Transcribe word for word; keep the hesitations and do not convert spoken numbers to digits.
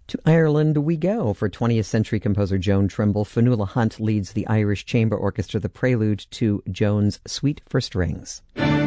To Ireland we go. For twentieth century composer Joan Trimble, Fionnuala Hunt leads the Irish Chamber Orchestra, the prelude to Joan's Suite for Strings.